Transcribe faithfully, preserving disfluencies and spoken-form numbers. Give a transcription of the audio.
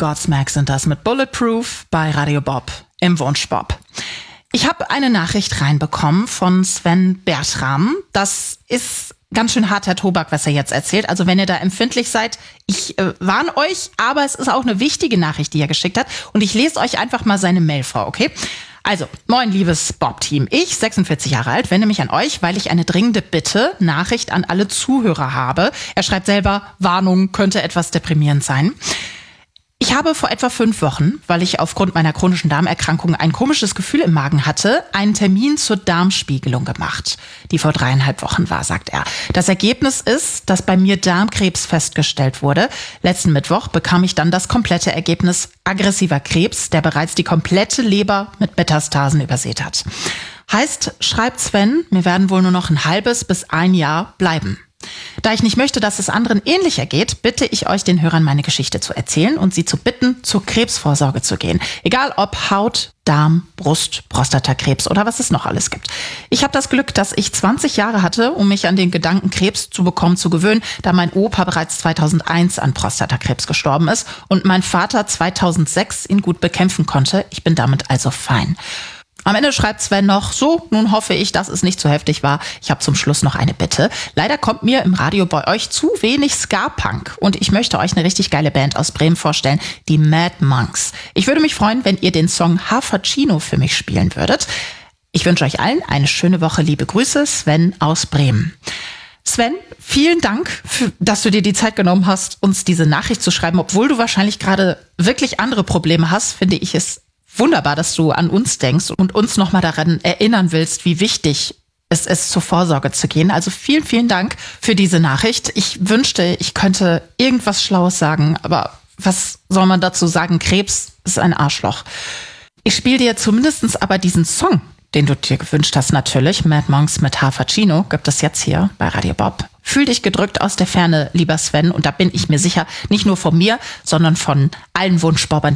Godsmack sind das mit Bulletproof bei Radio Bob im Wunschbob. Ich habe eine Nachricht reinbekommen von Sven Bertram. Das ist ganz schön harter Tobak, was er jetzt erzählt. Also wenn ihr da empfindlich seid, ich äh, warne euch, aber es ist auch eine wichtige Nachricht, die er geschickt hat. Und ich lese euch einfach mal seine Mail vor, okay? Also, moin liebes Bob-Team. Ich, sechsundvierzig Jahre alt, wende mich an euch, weil ich eine dringende Bitte, Nachricht an alle Zuhörer habe. Er schreibt selber, Warnung, könnte etwas deprimierend sein. Ich habe vor etwa fünf Wochen, weil ich aufgrund meiner chronischen Darmerkrankung ein komisches Gefühl im Magen hatte, einen Termin zur Darmspiegelung gemacht, die vor dreieinhalb Wochen war, sagt er. Das Ergebnis ist, dass bei mir Darmkrebs festgestellt wurde. Letzten Mittwoch bekam ich dann das komplette Ergebnis aggressiver Krebs, der bereits die komplette Leber mit Metastasen übersät hat. Heißt, schreibt Sven, mir werden wohl nur noch ein halbes bis ein Jahr bleiben. Da ich nicht möchte, dass es anderen ähnlich ergeht, bitte ich euch, den Hörern meine Geschichte zu erzählen und sie zu bitten, zur Krebsvorsorge zu gehen. Egal ob Haut, Darm, Brust, Prostatakrebs oder was es noch alles gibt. Ich habe das Glück, dass ich zwanzig Jahre hatte, um mich an den Gedanken, Krebs zu bekommen, zu gewöhnen, da mein Opa bereits zweitausendeins an Prostatakrebs gestorben ist und mein Vater zweitausendsechs ihn gut bekämpfen konnte. Ich bin damit also fein. Am Ende schreibt Sven noch, so, nun hoffe ich, dass es nicht zu heftig war. Ich habe zum Schluss noch eine Bitte. Leider kommt mir im Radio bei euch zu wenig Ska-Punk und ich möchte euch eine richtig geile Band aus Bremen vorstellen, die Mad Monks. Ich würde mich freuen, wenn ihr den Song Hafercino für mich spielen würdet. Ich wünsche euch allen eine schöne Woche. Liebe Grüße, Sven aus Bremen. Sven, vielen Dank, für, dass du dir die Zeit genommen hast, uns diese Nachricht zu schreiben. Obwohl du wahrscheinlich gerade wirklich andere Probleme hast, finde ich es wunderbar, dass du an uns denkst und uns nochmal daran erinnern willst, wie wichtig es ist, zur Vorsorge zu gehen. Also vielen, vielen Dank für diese Nachricht. Ich wünschte, ich könnte irgendwas Schlaues sagen, aber was soll man dazu sagen? Krebs ist ein Arschloch. Ich spiele dir zumindestens aber diesen Song, den du dir gewünscht hast, natürlich. Mad Monks mit Hafercino gibt es jetzt hier bei Radio Bob. Fühl dich gedrückt aus der Ferne, lieber Sven. Und da bin ich mir sicher, nicht nur von mir, sondern von allen Wunschbobbern,